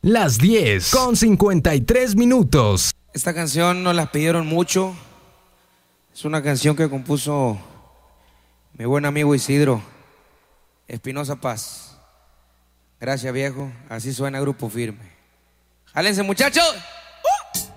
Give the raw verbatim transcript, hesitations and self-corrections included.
Las diez con cincuenta y tres minutos. Esta canción nos la pidieron mucho. Es una canción que compuso mi buen amigo Isidro Espinosa Paz. Gracias, viejo. Así suena Grupo Firme. ¡Jálense, muchachos!